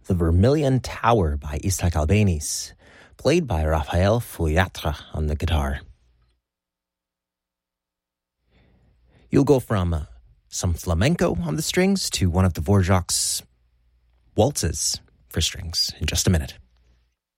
The Vermilion Tower by Isaac Albéniz, played by Raphael Fuyatra on the guitar. You'll go from some flamenco on the strings to one of the Dvorak's waltzes for strings in just a minute.